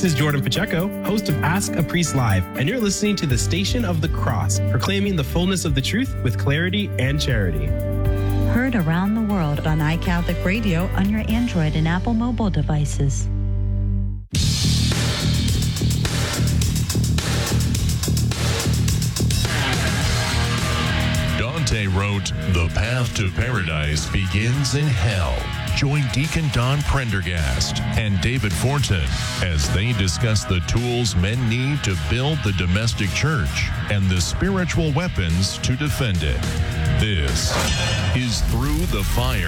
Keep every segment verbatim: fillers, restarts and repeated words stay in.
This is Jordan Pacheco, host of Ask a Priest Live, and you're listening to the Station of the Cross, proclaiming the fullness of the truth with clarity and charity. Heard around the world on iCatholic Radio on your Android and Apple mobile devices. Dante wrote, "The path to paradise begins in hell." Join Deacon Don Prendergast and David Fortin as they discuss the tools men need to build the domestic church and the spiritual weapons to defend it. This is Through the Fire.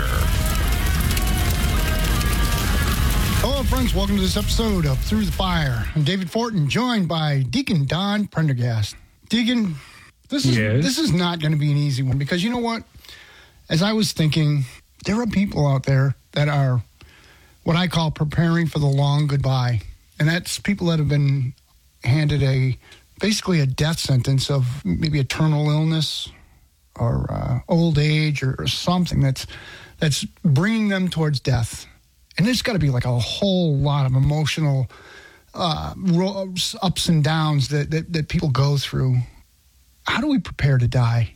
Hello, friends. Welcome to this episode of Through the Fire. I'm David Fortin, joined by Deacon Don Prendergast. Deacon, this is yes. this is not going to be an easy one because you know what? As I was thinking, there are people out there that are what I call preparing for the long goodbye. And that's people that have been handed a basically a death sentence of maybe a terminal illness or uh, old age or, or something that's that's bringing them towards death. And there's got to be like a whole lot of emotional uh, ups and downs that, that, that people go through. How do we prepare to die?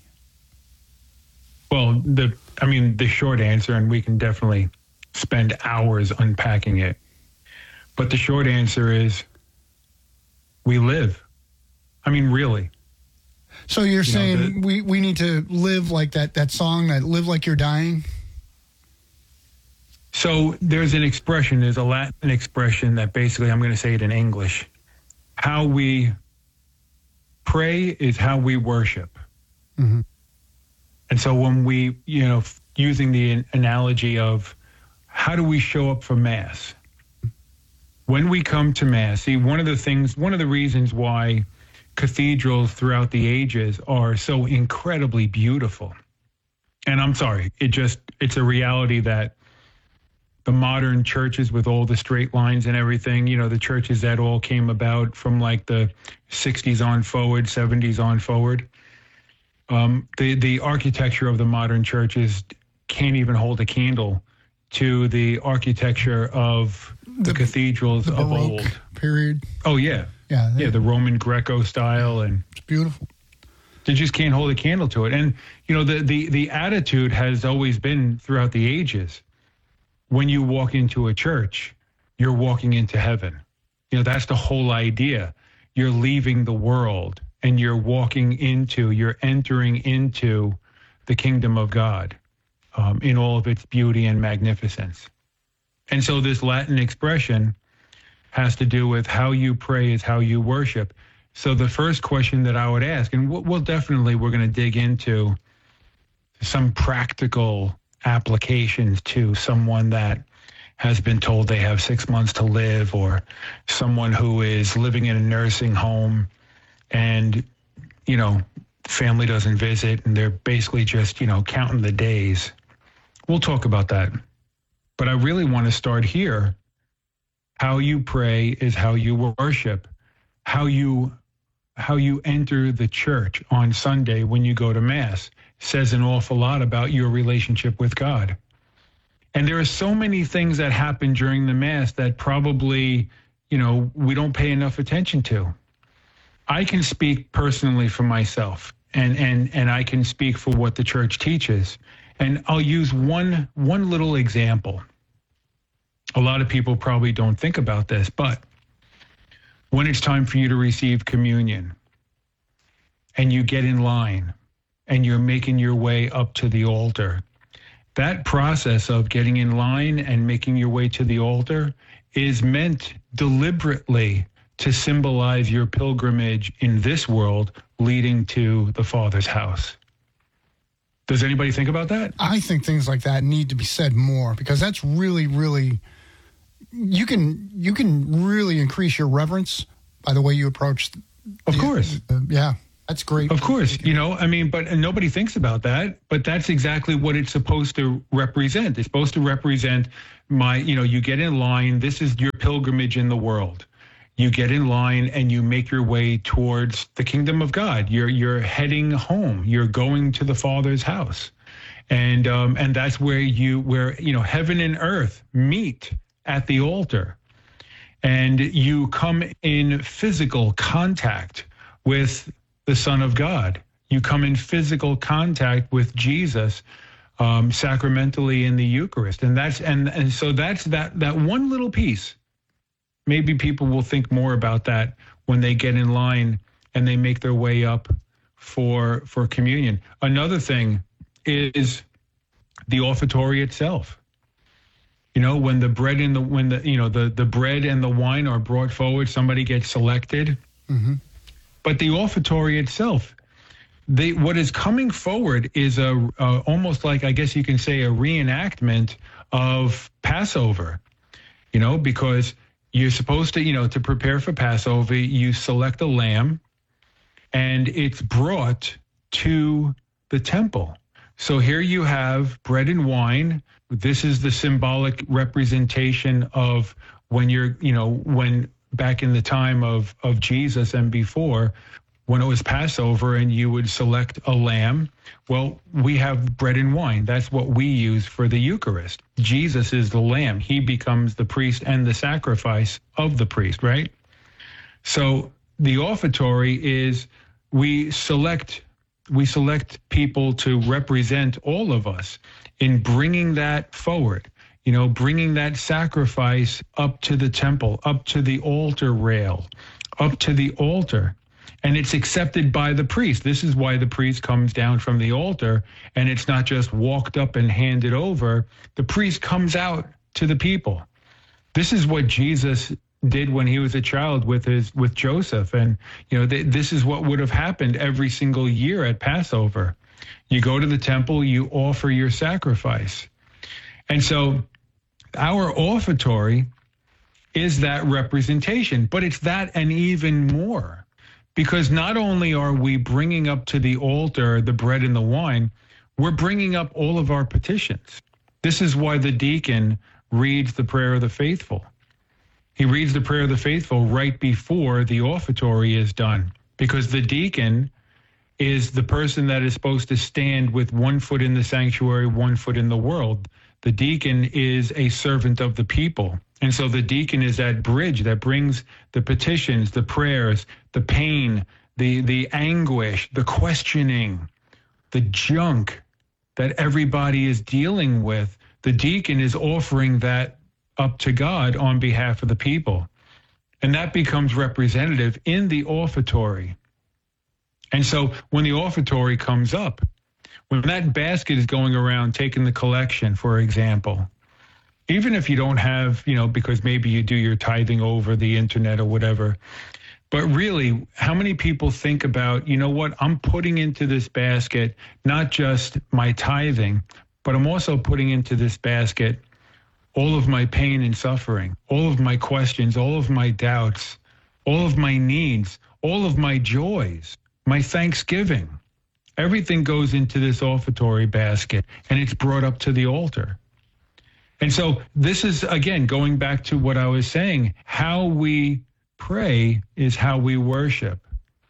Well, the I mean, the short answer, and we can definitely spend hours unpacking it, but the short answer is we live. I mean, really. So you're you saying know, the, we, we need to live like that, that song, that live like you're dying? So there's an expression, there's a Latin expression that basically, I'm going to say it in English. How we pray is how we worship. Mm-hmm. And so when we, you know, using the analogy of how do we show up for Mass? When we come to Mass, see, one of the things, one of the reasons why cathedrals throughout the ages are so incredibly beautiful. And I'm sorry, it just, it's a reality that the modern churches with all the straight lines and everything, you know, the churches that all came about from like the sixties on forward, seventies on forward, Um, the, the architecture of the modern churches can't even hold a candle to the architecture of the, the cathedrals the of Baroque old. period. Oh, yeah. Yeah, yeah, the Roman Greco style. And it's beautiful. They just can't hold a candle to it. And, you know, the, the, the attitude has always been throughout the ages, when you walk into a church, you're walking into heaven. You know, that's the whole idea. You're leaving the world. And you're walking into, you're entering into the kingdom of God um, in all of its beauty and magnificence. And so this Latin expression has to do with how you pray is how you worship. So the first question that I would ask, and we'll, we'll definitely, we're going to dig into some practical applications to someone that has been told they have six months to live, or someone who is living in a nursing home and, you know, family doesn't visit and they're basically just, you know, counting the days. We'll talk about that. But I really want to start here. How you pray is how you worship. How you how you enter the church on Sunday when you go to Mass says an awful lot about your relationship with God. And there are so many things that happen during the Mass that probably, you know, we don't pay enough attention to. I can speak personally for myself, and, and, and I can speak for what the church teaches. And I'll use one, one little example. A lot of people probably don't think about this, but when it's time for you to receive communion and you get in line and you're making your way up to the altar, that process of getting in line and making your way to the altar is meant deliberately to symbolize your pilgrimage in this world leading to the Father's house. Does anybody think about that? I think things like that need to be said more, because that's really, really, you can you can really increase your reverence by the way you approach. Of the, course. Uh, yeah, that's great. Of course, you know, I mean, but nobody thinks about that, but that's exactly what it's supposed to represent. It's supposed to represent my, you know, you get in line, this is your pilgrimage in the world. You get in line and you make your way towards the kingdom of God. You're you're heading home. You're going to the Father's house, and um, and that's where you where you know heaven and earth meet at the altar. and you come in physical contact with the Son of God. You come in physical contact with Jesus um, sacramentally in the Eucharist. And that's and, and so that's that that one little piece. Maybe people will think more about that when they get in line and they make their way up for for communion. Another thing is the offertory itself. You know, when the bread and the when the you know the the bread and the wine are brought forward, somebody gets selected. Mm-hmm. But the offertory itself, they what is coming forward is a, a almost like, I guess you can say, a reenactment of Passover. You know, because you're supposed to, you know, to prepare for Passover, you select a lamb, and it's brought to the temple. So here you have bread and wine. This is the symbolic representation of when you're, you know, when back in the time of, of Jesus and before, when it was Passover and you would select a lamb. Well, we have bread and wine. That's what we use for the Eucharist. Jesus is the lamb. He becomes the priest and the sacrifice of the priest, right? So the offertory is we select we select people to represent all of us in bringing that forward, you know, bringing that sacrifice up to the temple, up to the altar rail, up to the altar. And it's accepted by the priest. This is why the priest comes down from the altar, and it's not just walked up and handed over. The priest comes out to the people. This is what Jesus did when he was a child with his with Joseph. And, you know, th- this is what would have happened every single year at Passover. You go to the temple, you offer your sacrifice. And so our offertory is that representation, but it's that and even more. Because not only are we bringing up to the altar the bread and the wine, we're bringing up all of our petitions. This is why the deacon reads the prayer of the faithful. He reads the prayer of the faithful right before the offertory is done, because the deacon is the person that is supposed to stand with one foot in the sanctuary, one foot in the world. The deacon is a servant of the people. And so the deacon is that bridge that brings the petitions, the prayers, the pain, the, the anguish, the questioning, the junk that everybody is dealing with. The deacon is offering that up to God on behalf of the people. And that becomes representative in the offertory. And so when the offertory comes up, when that basket is going around taking the collection, for example, even if you don't have, you know, because maybe you do your tithing over the internet or whatever, but really, how many people think about, you know what, I'm putting into this basket not just my tithing, but I'm also putting into this basket all of my pain and suffering, all of my questions, all of my doubts, all of my needs, all of my joys, my thanksgiving. Everything goes into this offertory basket, and it's brought up to the altar. And so this is, again, going back to what I was saying, how we pray is how we worship,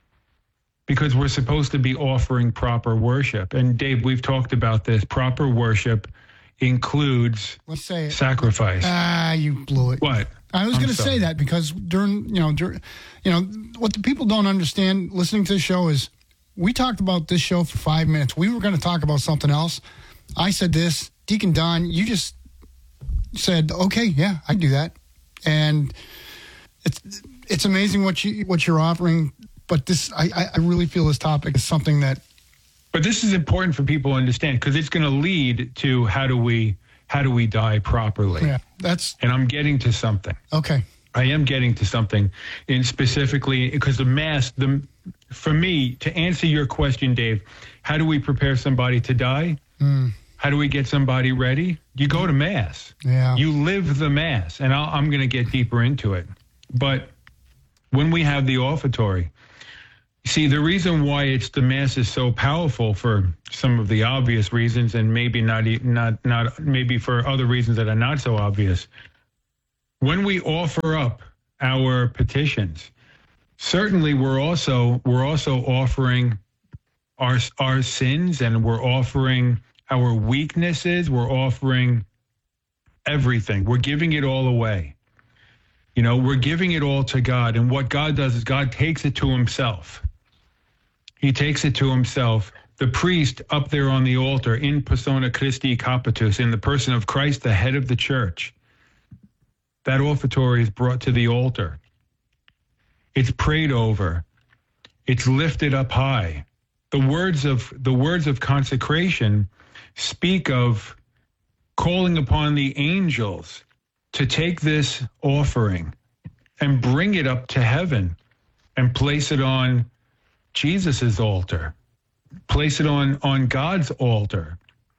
because we're supposed to be offering proper worship. And Dave, we've talked about this. Proper worship includes Let's say it. sacrifice. Ah, you blew it. What? I was going to say that because during, you know, during, you know, what the people don't understand listening to the show is we talked about this show for five minutes. We were going to talk about something else. I said this, Deacon Don, you just said, okay, yeah, I can do that. And it's, it's amazing what you, what you're offering. But this, I, I really feel this topic is something that, But this is important for people to understand, because it's going to lead to how do we how do we die properly? yeah, that's, And I'm getting to something. okay. I am getting to something, in specifically because the Mass, the for me, to answer your question, Dave, how do we prepare somebody to die? Mm. How do we get somebody ready? You go to Mass. Yeah. You live the Mass, and I'll, I'm going to get deeper into it. But when we have the offertory, see, the reason why it's the Mass is so powerful, for some of the obvious reasons, and maybe not, not, not, maybe for other reasons that are not so obvious. When we offer up our petitions, certainly we're also we're also offering our our sins, and we're offering our weaknesses. We're offering everything. We're giving it all away. You You know, we're giving it all to God. And what God does is God takes it to himself. He takes it to himself. The priest up there on the altar, in persona Christi Capitis, in the person of Christ, the head of the church, that offertory is brought to the altar. It's prayed over. It's lifted up high. The words of the words of consecration speak of calling upon the angels to take this offering and bring it up to heaven and place it on Jesus's altar, place it on, on God's altar.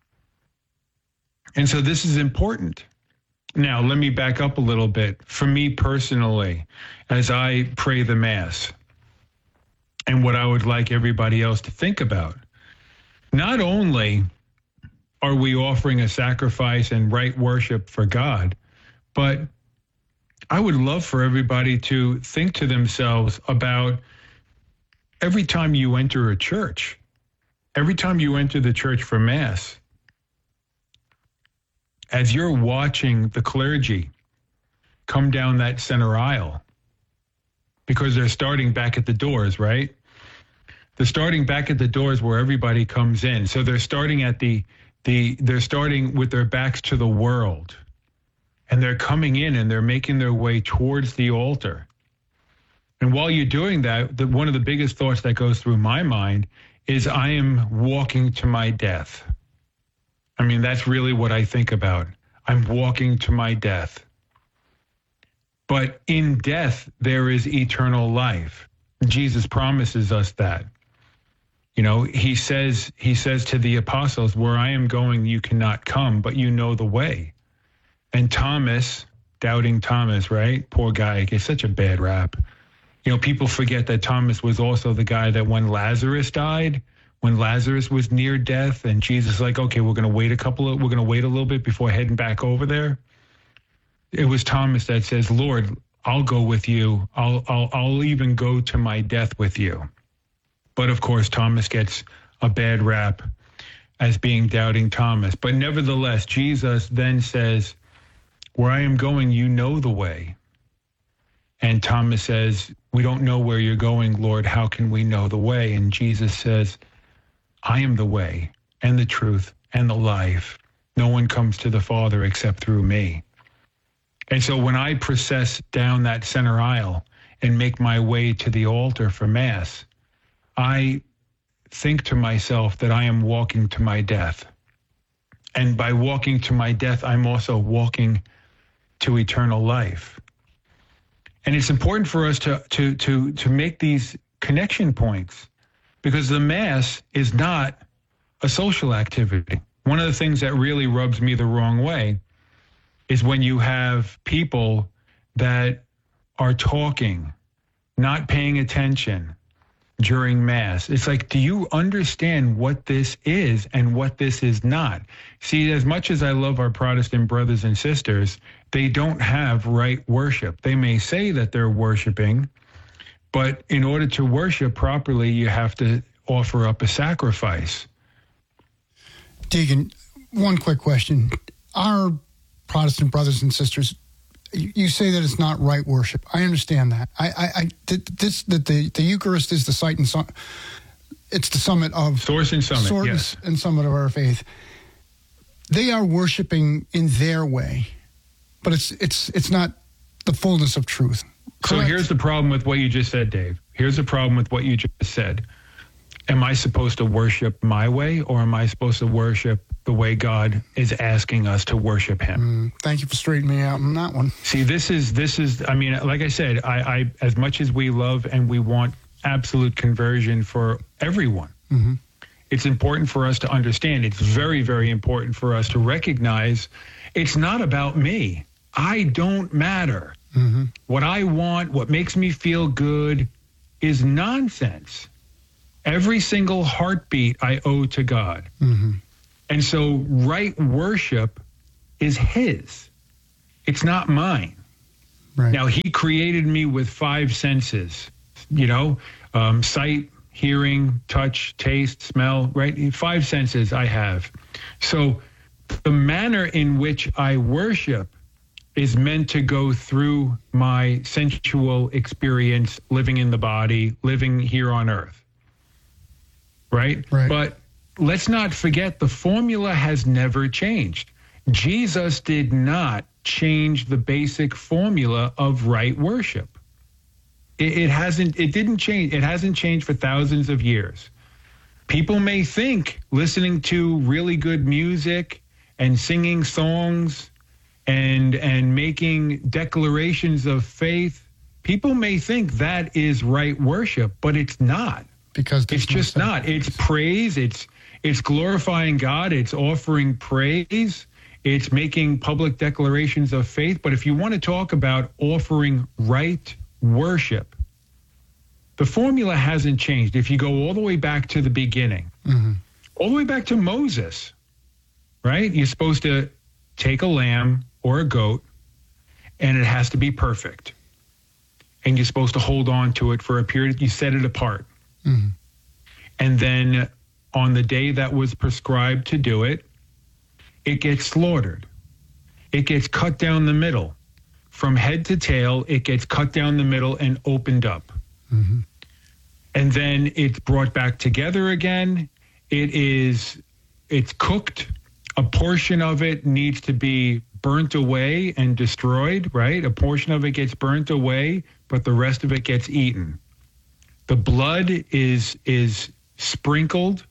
And so this is important. Now, let me back up a little bit. For me personally, as I pray the Mass, and what I would like everybody else to think about, not only are we offering a sacrifice and right worship for God, but I would love for everybody to think to themselves about every time you enter a church, every time you enter the church for Mass, as you're watching the clergy come down that center aisle, because they're starting back at the doors, right? They're starting back at the doors where everybody comes in. So they're starting at the, the they're starting with their backs to the world. And they're coming in and they're making their way towards the altar. And while you're doing that, the, one of the biggest thoughts that goes through my mind is I am walking to my death. I mean, that's really what I think about. I'm walking to my death. But in death, there is eternal life. Jesus promises us that. You know, he says, he says to the apostles, where I am going, you cannot come, but you know the way. And Thomas, doubting Thomas, right? Poor guy, gets such a bad rap. You know, people forget that Thomas was also the guy that when Lazarus died, when Lazarus was near death, and Jesus like, okay, we're going to wait a couple of, we're going to wait a little bit before heading back over there. It was Thomas that says, Lord, I'll go with you. I'll, I'll, I'll even go to my death with you. But of course, Thomas gets a bad rap as being doubting Thomas. But nevertheless, Jesus then says, where I am going, you know the way. And Thomas says, we don't know where you're going, Lord. How can we know the way? And Jesus says, I am the way and the truth and the life. No one comes to the Father except through me. And so when I process down that center aisle and make my way to the altar for Mass, I think to myself that I am walking to my death. And by walking to my death, I'm also walking to eternal life. And it's important for us to, to, to, to make these connection points, because the Mass is not a social activity. One of the things that really rubs me the wrong way is when you have people that are talking, not paying attention during Mass. It's like, do you understand what this is and what this is not? See, as much as I love our Protestant brothers and sisters, they don't have right worship. They may say that they're worshiping, but in order to worship properly, you have to offer up a sacrifice. Deacon, one quick question. Our Protestant brothers and sisters, you say that it's not right worship. I understand that. I, I, I this that the, the Eucharist is the site and su- it's the summit of source and summit, source yes, and summit of our faith. They are worshiping in their way, but it's it's it's not the fullness of truth. So Correct? here's the problem with what you just said, Dave. Here's the problem with what you just said. Am I supposed to worship my way, or am I supposed to worship the way God is asking us to worship him? Mm, thank you for straightening me out on that one. See, this is, this is, I mean, like I said, I, I as much as we love and we want absolute conversion for everyone, mm-hmm. it's important for us to understand. It's very, very important for us to recognize it's not about me. I don't matter. Mm-hmm. What I want, what makes me feel good is nonsense. Every single heartbeat I owe to God. Mm-hmm. And so right worship is his. It's not mine. Right. Now, he created me with five senses, you know, um, sight, hearing, touch, taste, smell, right? Five senses I have. So the manner in which I worship is meant to go through my sensual experience living in the body, living here on earth. Right? Right. But let's not forget the formula has never changed. Jesus did not change the basic formula of right worship. It, it hasn't, it didn't change. It hasn't changed for thousands of years. People may think listening to really good music and singing songs and and making declarations of faith, people may think that is right worship, but it's not. Because it's just not. It's praise. It's it's glorifying God. It's offering praise. It's making public declarations of faith. But if you want to talk about offering right worship, the formula hasn't changed. If you go all the way back to the beginning, mm-hmm. all the way back to Moses, right? You're supposed to take a lamb or a goat, and it has to be perfect. And you're supposed to hold on to it for a period. You set it apart. Mm-hmm. And then on the day that was prescribed to do it, it gets slaughtered. It gets cut down the middle. From head to tail, it gets cut down the middle and opened up. Mm-hmm. And then it's brought back together again. It is, it's cooked. A portion of it needs to be burnt away and destroyed, right? A portion of it gets burnt away, but the rest of it gets eaten. The blood is is sprinkled,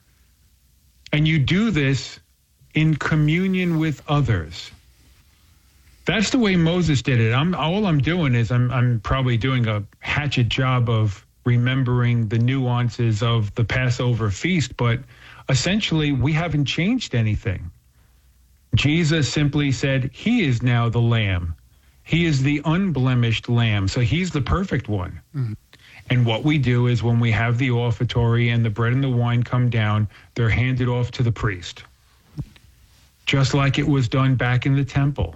and you do this in communion with others. That's the way Moses did it. I'm all I'm doing is I'm I'm probably doing a hatchet job of remembering the nuances of the Passover feast, but essentially we haven't changed anything. Jesus simply said, he is now the lamb. He is the unblemished lamb. So he's the perfect one. Mm-hmm. And what we do is when we have the offertory and the bread and the wine come down, they're handed off to the priest. Just like it was done back in the temple.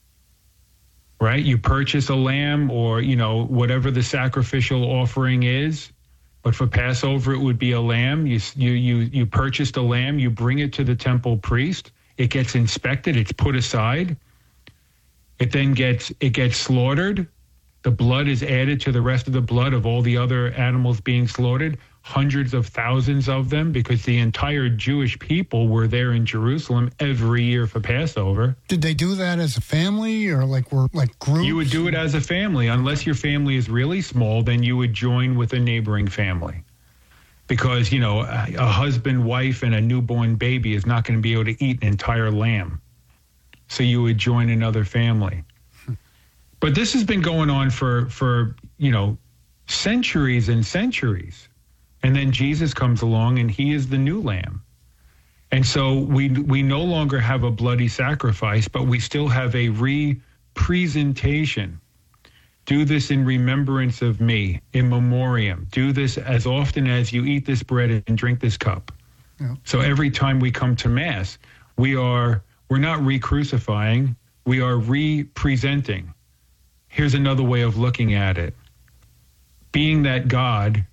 Right? You purchase a lamb or, you know, whatever the sacrificial offering is. But for Passover, it would be a lamb. You, you, you, you purchased a lamb. You bring it to the temple priest. It gets inspected. It's put aside. It then gets, it gets slaughtered. The blood is added to the rest of the blood of all the other animals being slaughtered, hundreds of thousands of them, because the entire Jewish people were there in Jerusalem every year for Passover. Did they do that as a family or like were like groups? You would do it as a family. Unless your family is really small, then you would join with a neighboring family. Because, you know, a, a husband, wife, and a newborn baby is not going to be able to eat an entire lamb. So you would join another family. But this has been going on for, for, you know, centuries and centuries. And then Jesus comes along and he is the new lamb. And so we we no longer have a bloody sacrifice, but we still have a re-presentation. Do this in remembrance of me, in memoriam. Do this as often as you eat this bread and drink this cup. Yeah. So every time we come to Mass, we are, we're not re-crucifying, we are re-presenting. Here's another way of looking at it. Being that God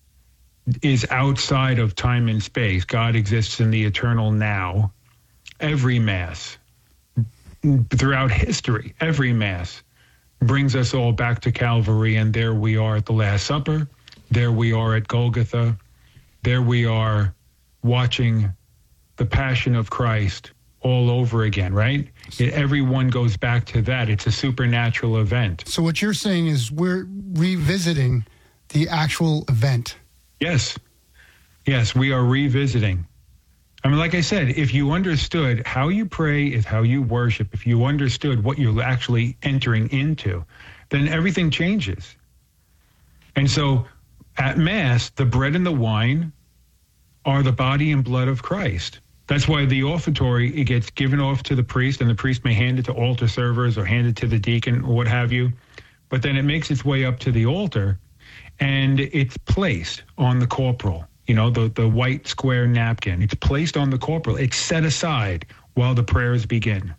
is outside of time and space, God exists in the eternal now, every Mass, throughout history, every Mass brings us all back to Calvary, and there we are at the Last Supper, there we are at Golgotha, there we are watching the Passion of Christ all over again, right? It, everyone goes back to that. It's a supernatural event. So what you're saying is we're revisiting the actual event. Yes. Yes, we are revisiting. I mean, like I said, if you understood how you pray is how you worship, if you understood what you're actually entering into, then everything changes. And so at Mass, the bread and the wine are the body and blood of Christ. That's why the offertory, it gets given off to the priest, and the priest may hand it to altar servers or hand it to the deacon or what have you. But then it makes its way up to the altar, and it's placed on the corporal, you know, the, the white square napkin. It's placed on the corporal. It's set aside while the prayers begin.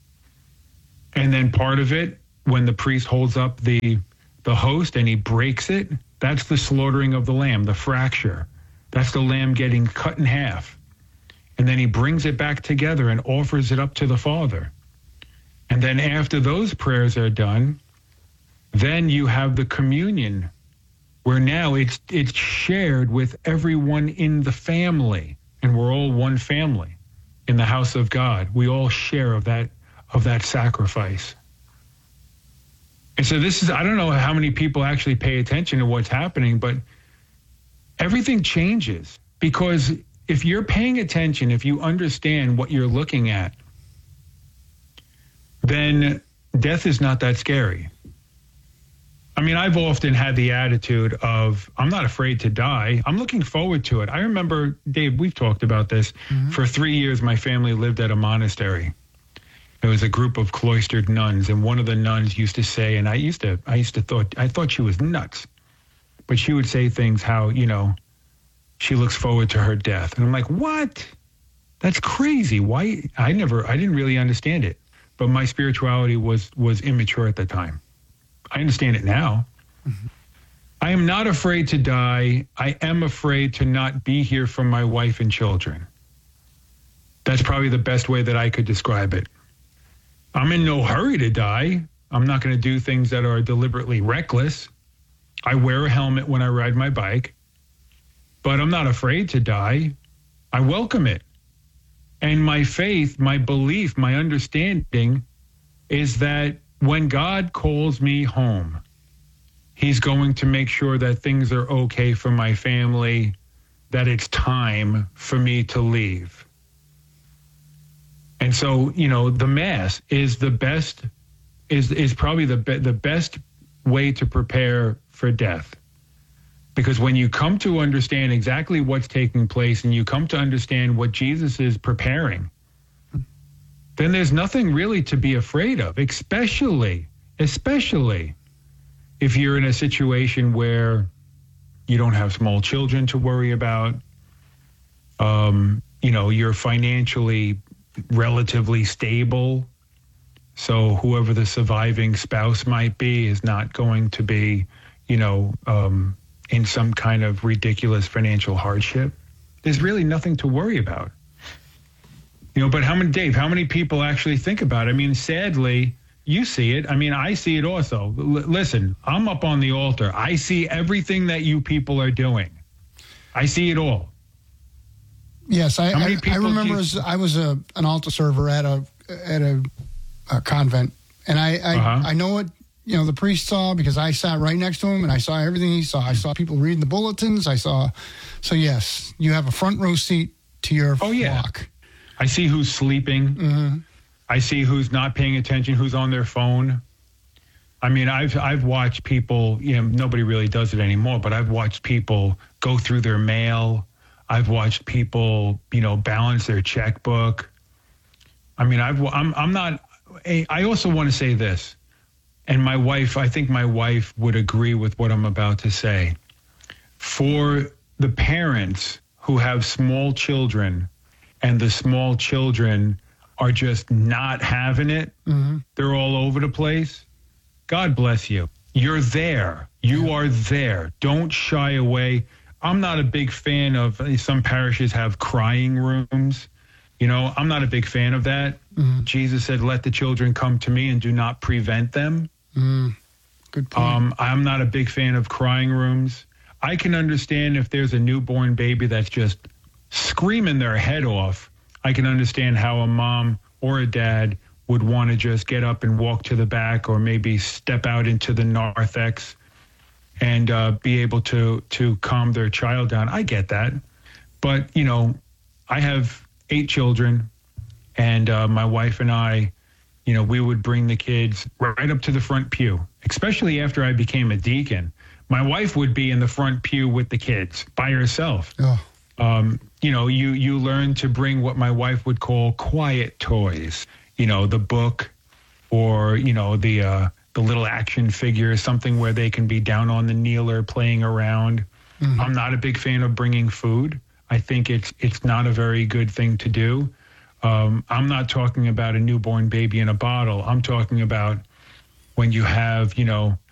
And then part of it, when the priest holds up the, the host and he breaks it, that's the slaughtering of the lamb, the fracture. That's the lamb getting cut in half. And then he brings it back together and offers it up to the Father. And then after those prayers are done, then you have the communion, where now it's it's shared with everyone in the family, and we're all one family in the house of God. We all share of that of that sacrifice. And so this is, I don't know how many people actually pay attention to what's happening, but everything changes, because if you're paying attention, if you understand what you're looking at, then death is not that scary. I mean, I've often had the attitude of, I'm not afraid to die. I'm looking forward to it. I remember, Dave, we've talked about this. Mm-hmm. For three years, my family lived at a monastery. There was a group of cloistered nuns, and one of the nuns used to say, and I used to, I used to thought, I thought she was nuts, but she would say things how, you know, she looks forward to her death. And I'm like, what? That's crazy. Why? I never, I didn't really understand it, but my spirituality was, was immature at the time. I understand it now. Mm-hmm. I am not afraid to die. I am afraid to not be here for my wife and children. That's probably the best way that I could describe it. I'm in no hurry to die. I'm not going to do things that are deliberately reckless. I wear a helmet when I ride my bike, but I'm not afraid to die. I welcome it. And my faith, my belief, my understanding is that when God calls me home, he's going to make sure that things are okay for my family, that it's time for me to leave. And so, you know, the Mass is the best, is is probably the be, the best way to prepare for death. Because when you come to understand exactly what's taking place and you come to understand what Jesus is preparing, then there's nothing really to be afraid of, especially, especially if you're in a situation where you don't have small children to worry about, um, you know, you're financially relatively stable. So whoever the surviving spouse might be is not going to be, you know, um, in some kind of ridiculous financial hardship. There's really nothing to worry about. You know, but how many, Dave, how many people actually think about it? I mean, sadly, you see it. I mean, I see it also. L- listen, I'm up on the altar. I see everything that you people are doing. I see it all. Yes, I, I, I remember you, as I was a an altar server at a at a, a convent, and I I, uh-huh. I know what you know the priest saw because I sat right next to him and I saw everything he saw. I saw people reading the bulletins. I saw, so yes, you have a front row seat to your oh, yeah. flock. I see who's sleeping. Mm-hmm. I see who's not paying attention, who's on their phone. I mean, I've I've watched people. You know, nobody really does it anymore, but I've watched people go through their mail. I've watched people, you know, balance their checkbook. I mean, I've, I'm, I'm not, I also want to say this, and my wife, I think my wife would agree with what I'm about to say. For the parents who have small children and the small children are just not having it, mm-hmm. they're all over the place, God bless you. You're there. You yeah. are there. Don't shy away. I'm not a big fan of, some parishes have crying rooms. You know, I'm not a big fan of that. Mm. Jesus said, let the children come to me and do not prevent them. Mm. Good point. Um, I'm not a big fan of crying rooms. I can understand if there's a newborn baby that's just screaming their head off. I can understand how a mom or a dad would want to just get up and walk to the back or maybe step out into the narthex and uh, be able to to calm their child down. I get that. But, you know, I have eight children, and uh, my wife and I, you know, we would bring the kids right up to the front pew, especially after I became a deacon. My wife would be in the front pew with the kids by herself. Oh. Um, you know, you, you learn to bring what my wife would call quiet toys, you know, the book or, you know, the... Uh, the little action figure, something where they can be down on the kneeler playing around. Mm-hmm. I'm not a big fan of bringing food. I think it's it's not a very good thing to do. Um, I'm not talking about a newborn baby in a bottle. I'm talking about when you have, you know,